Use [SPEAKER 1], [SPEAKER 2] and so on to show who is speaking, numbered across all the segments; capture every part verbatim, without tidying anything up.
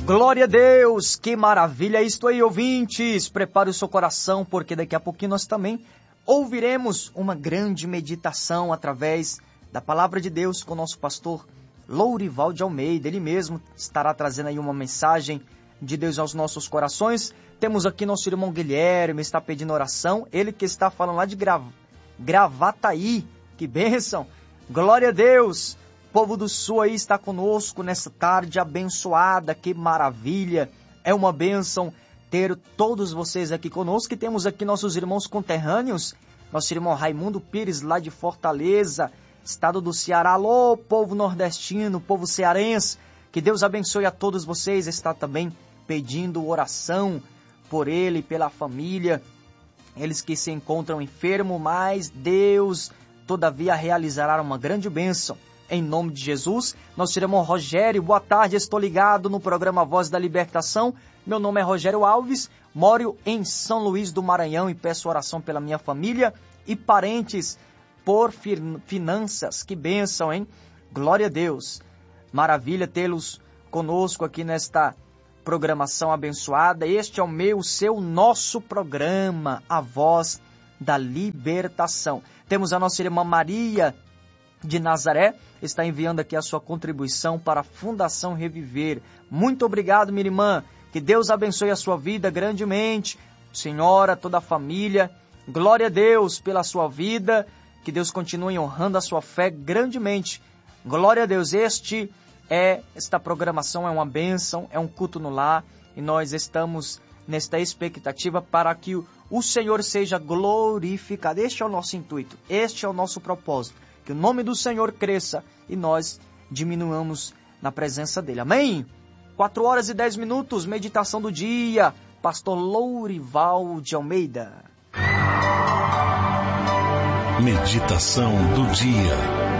[SPEAKER 1] Glória a Deus, que maravilha, isto aí, ouvintes, prepare o seu coração, porque daqui a pouquinho nós também ouviremos uma grande meditação através da Palavra de Deus com o nosso pastor Lourival de Almeida. Ele mesmo estará trazendo aí uma mensagem de Deus aos nossos corações. Temos aqui nosso irmão Guilherme, está pedindo oração, ele que está falando lá de Gra... Gravataí, que bênção, glória a Deus. O povo do Sul aí está conosco nessa tarde abençoada, que maravilha. É uma bênção ter todos vocês aqui conosco. E temos aqui nossos irmãos conterrâneos, nosso irmão Raimundo Pires, lá de Fortaleza, estado do Ceará. Alô, povo nordestino, povo cearense, que Deus abençoe a todos vocês. Está também pedindo oração por ele, pela família, eles que se encontram enfermos, mas Deus, todavia, realizará uma grande bênção. Em nome de Jesus, nosso irmão Rogério, boa tarde, estou ligado no programa Voz da Libertação. Meu nome é Rogério Alves, moro em São Luís do Maranhão e peço oração pela minha família e parentes por finanças. Que bênção, hein? Glória a Deus. Maravilha tê-los conosco aqui nesta programação abençoada. Este é o meu, o seu, nosso programa, a Voz da Libertação. Temos a nossa irmã Maria de Nazaré, está enviando aqui a sua contribuição para a Fundação Reviver. Muito obrigado, minha irmã. Que Deus abençoe a sua vida grandemente. Senhora, toda a família. Glória a Deus pela sua vida. Que Deus continue honrando a sua fé grandemente. Glória a Deus. Este é, esta programação é uma bênção, é um culto no lar. E nós estamos nesta expectativa para que o, o Senhor seja glorificado. Este é o nosso intuito. Este é o nosso propósito. Que o nome do Senhor cresça e nós diminuamos na presença dele. Amém? Quatro horas e dez minutos, meditação do dia. Pastor Lourival de Almeida.
[SPEAKER 2] Meditação do dia.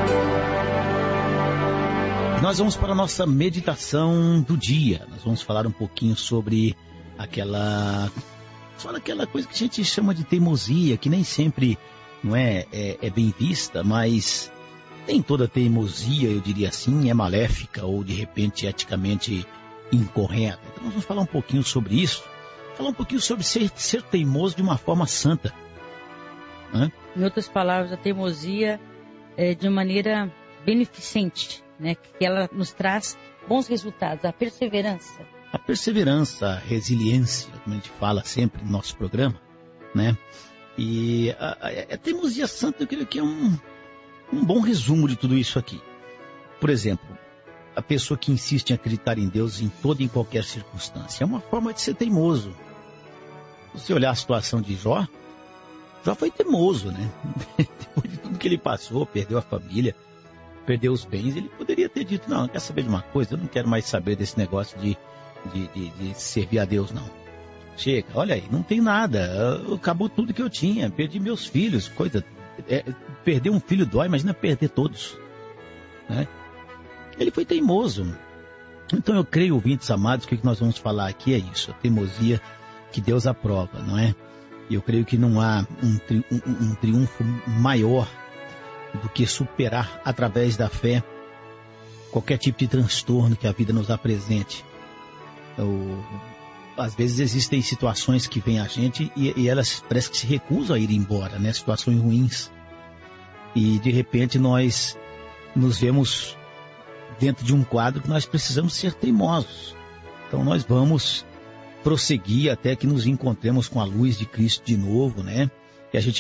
[SPEAKER 3] Nós vamos para a nossa meditação do dia. Nós vamos falar um pouquinho sobre aquela, só aquela coisa que a gente chama de teimosia, que nem sempre não é, é, é bem vista, mas nem toda teimosia, eu diria assim, é maléfica ou de repente eticamente incorreta. Então nós vamos falar um pouquinho sobre isso, falar um pouquinho sobre ser, ser teimoso de uma forma santa. Hã?
[SPEAKER 4] Em outras palavras, a teimosia é de maneira beneficente, né? Que ela nos traz bons resultados, a perseverança.
[SPEAKER 3] A perseverança, a resiliência, como a gente fala sempre no nosso programa, né? E a, a, a teimosia santa, eu creio que é um, um bom resumo de tudo isso aqui. Por exemplo, a pessoa que insiste em acreditar em Deus em toda e em qualquer circunstância, é uma forma de ser teimoso. Se você olhar a situação de Jó, Jó foi teimoso, né? Depois de tudo que ele passou, perdeu a família, perdeu os bens, ele poderia ter dito, não, quer saber de uma coisa? Eu não quero mais saber desse negócio de, de, de, de servir a Deus, não. Chega, olha aí, não tem nada, acabou tudo que eu tinha, perdi meus filhos, coisa, é, perder um filho dói, imagina perder todos, né? Ele foi teimoso. Então eu creio, ouvintes amados, que o que nós vamos falar aqui é isso, a teimosia que Deus aprova, não é? E eu creio que não há um, tri, um, um triunfo maior do que superar através da fé qualquer tipo de transtorno que a vida nos apresente. Eu, às vezes existem situações que vêm a gente e, e elas parece que se recusam a ir embora, né? Situações ruins. E de repente nós nos vemos dentro de um quadro que nós precisamos ser teimosos. Então nós vamos prosseguir até que nos encontremos com a luz de Cristo de novo, né? E a gente